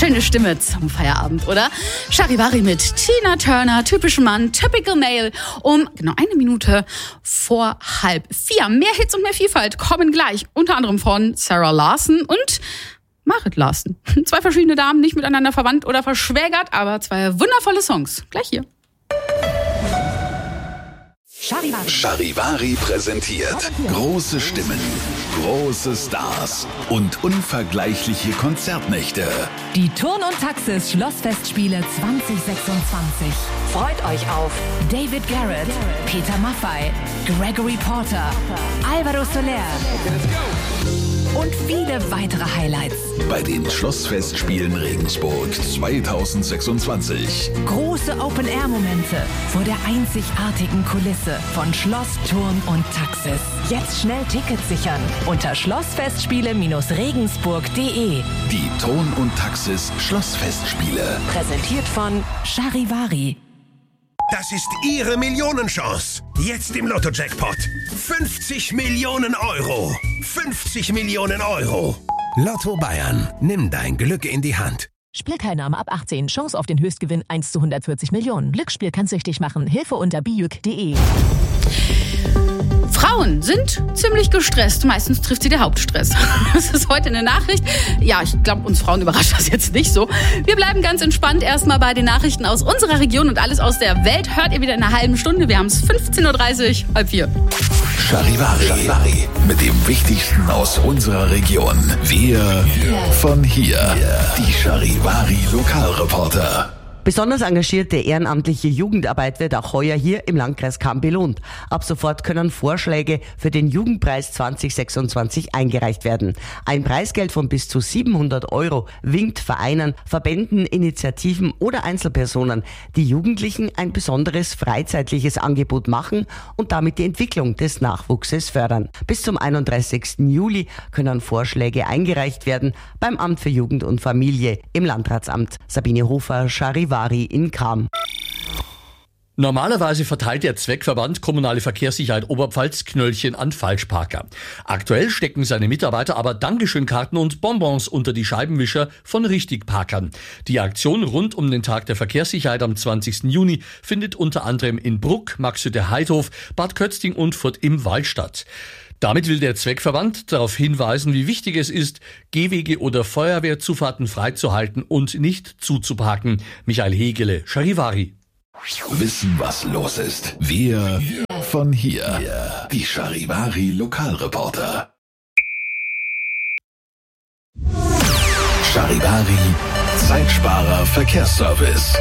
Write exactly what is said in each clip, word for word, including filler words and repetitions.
Schöne Stimme zum Feierabend, oder? Charivari mit Tina Turner, typischen Mann, Typical Male, um genau eine Minute vor halb vier. Mehr Hits und mehr Vielfalt kommen gleich, unter anderem von Sarah Larson und Marit Larson. Zwei verschiedene Damen, nicht miteinander verwandt oder verschwägert, aber zwei wundervolle Songs. Gleich hier. Charivari. Charivari präsentiert große Stimmen, große Stars und unvergleichliche Konzertnächte. Die Turn- und Taxis Schlossfestspiele zwanzig sechsundzwanzig. Freut euch auf David Garrett, Peter Maffay, Gregory Porter, Alvaro Soler und viele weitere Highlights. Bei den Schlossfestspielen Regensburg zwanzig sechsundzwanzig. Große Open-Air-Momente vor der einzigartigen Kulisse von Schloss, Turn und Taxis. Jetzt schnell Tickets sichern unter schlossfestspiele regensburg punkt de. Die Turn- und Taxis Schlossfestspiele. Präsentiert von Charivari. Das ist Ihre Millionenchance. Jetzt im Lotto-Jackpot. fünfzig Millionen Euro. fünfzig Millionen Euro. Lotto Bayern. Nimm dein Glück in die Hand. Spielteilnahme ab achtzehn. Chance auf den Höchstgewinn eins zu hundertvierzig Millionen. Glücksspiel kann süchtig machen. Hilfe unter bijuk punkt de. Frauen sind ziemlich gestresst. Meistens trifft sie der Hauptstress. Das ist heute eine Nachricht. Ja, ich glaube, uns Frauen überrascht das jetzt nicht so. Wir bleiben ganz entspannt erstmal bei den Nachrichten aus unserer Region und alles aus der Welt hört ihr wieder in einer halben Stunde. Wir haben es fünfzehn Uhr dreißig, halb vier. Charivari. Charivari. Mit dem Wichtigsten aus unserer Region. Wir von hier. Die Charivari Lokalreporter. Besonders engagierte ehrenamtliche Jugendarbeit wird auch heuer hier im Landkreis Cham belohnt. Ab sofort können Vorschläge für den Jugendpreis zwanzig sechsundzwanzig eingereicht werden. Ein Preisgeld von bis zu siebenhundert Euro winkt Vereinen, Verbänden, Initiativen oder Einzelpersonen, die Jugendlichen ein besonderes freizeitliches Angebot machen und damit die Entwicklung des Nachwuchses fördern. Bis zum einunddreißigsten Juli können Vorschläge eingereicht werden beim Amt für Jugend und Familie im Landratsamt. Sabine Hofer, Charivari in Cham. Normalerweise verteilt der Zweckverband Kommunale Verkehrssicherheit Oberpfalz Knöllchen an Falschparker. Aktuell stecken seine Mitarbeiter aber Dankeschönkarten und Bonbons unter die Scheibenwischer von Richtigparkern. Die Aktion rund um den Tag der Verkehrssicherheit am zwanzigsten Juni findet unter anderem in Bruck, Maxhütte-Heidhof, Bad Kötzting und Furt im Wald statt. Damit will der Zweckverband darauf hinweisen, wie wichtig es ist, Gehwege oder Feuerwehrzufahrten freizuhalten und nicht zuzuparken. Michael Hegele, Charivari. Wissen, was los ist. Wir von hier. Die Charivari Lokalreporter. Charivari Zeitsparer Verkehrsservice.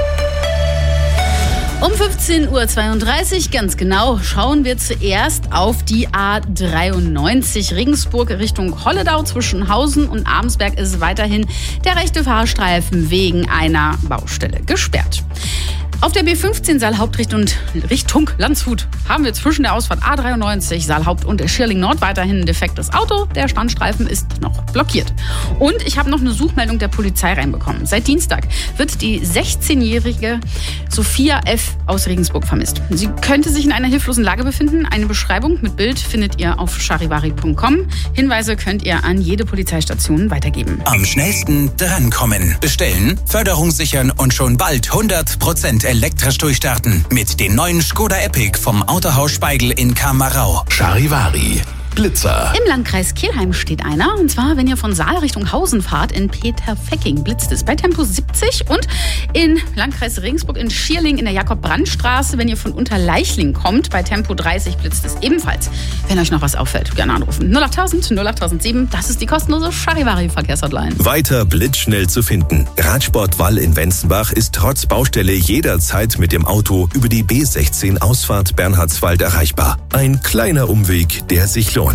Um fünfzehn Uhr zweiunddreißig, ganz genau, schauen wir zuerst auf die A dreiundneunzig Regensburg Richtung Holledau. Zwischen Hausen und Abensberg ist weiterhin der rechte Fahrstreifen wegen einer Baustelle gesperrt. Auf der B fünfzehn Saalhaupt und Richtung Landshut haben wir zwischen der Ausfahrt A dreiundneunzig, Saalhaupt und Schierling Nord weiterhin ein defektes Auto. Der Standstreifen ist noch blockiert. Und ich habe noch eine Suchmeldung der Polizei reinbekommen. Seit Dienstag wird die sechzehnjährige Sophia F. aus Regensburg vermisst. Sie könnte sich in einer hilflosen Lage befinden. Eine Beschreibung mit Bild findet ihr auf charivari punkt com. Hinweise könnt ihr an jede Polizeistation weitergeben. Am schnellsten drankommen. Bestellen, Förderung sichern und schon bald hundert Prozent elektrisch durchstarten mit den neuen Skoda Epic vom Autohaus Speigel in Kamerau. Charivari. Blitzer. Im Landkreis Kelheim steht einer, und zwar, wenn ihr von Saal Richtung Hausen fahrt, in Peterfecking blitzt es bei Tempo siebzig und in Landkreis Regensburg in Schierling in der Jakob-Brandt-Straße, wenn ihr von Unterleichling kommt, bei Tempo dreißig blitzt es ebenfalls. Wenn euch noch was auffällt, gerne anrufen. null acht null null null acht sieben, das ist die kostenlose Charivari-Verkehrshotline. Weiter blitzschnell zu finden. Radsport Wall in Wenzenbach ist trotz Baustelle jederzeit mit dem Auto über die B sechzehn Ausfahrt Bernhardswald erreichbar. Ein kleiner Umweg, der sich lohnt.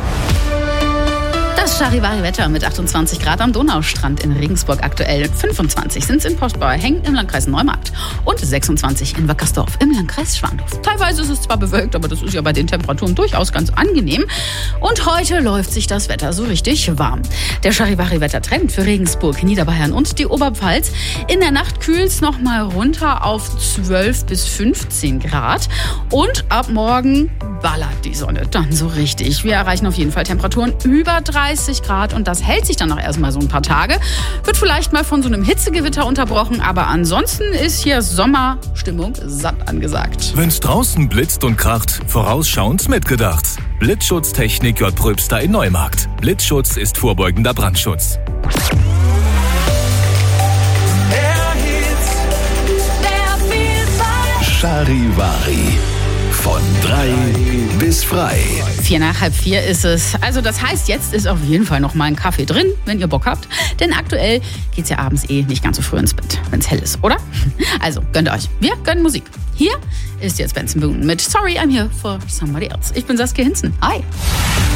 Das Charivari-Wetter mit achtundzwanzig Grad am Donaustrand in Regensburg aktuell. fünfundzwanzig sind es in Postbauer-Hengen im Landkreis Neumarkt und sechsundzwanzig in Wackersdorf im Landkreis Schwandorf. Teilweise ist es zwar bewölkt, aber das ist ja bei den Temperaturen durchaus ganz angenehm. Und heute läuft sich das Wetter so richtig warm. Der Charivari-Wettertrend für Regensburg, Niederbayern und die Oberpfalz. In der Nacht kühlt es noch mal runter auf zwölf bis fünfzehn Grad. Und ab morgen ballert die Sonne dann so richtig. Wir erreichen auf jeden Fall Temperaturen über dreißig einunddreißig Grad und das hält sich dann auch erstmal so ein paar Tage. Wird vielleicht mal von so einem Hitzegewitter unterbrochen, aber ansonsten ist hier Sommerstimmung satt angesagt. Wenn's draußen blitzt und kracht, vorausschauend mitgedacht. Blitzschutztechnik J. Pröbster in Neumarkt. Blitzschutz ist vorbeugender Brandschutz. Charivari. Von drei bis frei. Vier nach halb vier ist es. Also das heißt, jetzt ist auf jeden Fall noch mal ein Kaffee drin, wenn ihr Bock habt. Denn aktuell geht's ja abends eh nicht ganz so früh ins Bett, wenn's hell ist, oder? Also gönnt euch. Wir gönnen Musik. Hier ist jetzt Benson Boone mit Sorry I'm Here for Somebody Else. Ich bin Saskia Hinzen. Hi.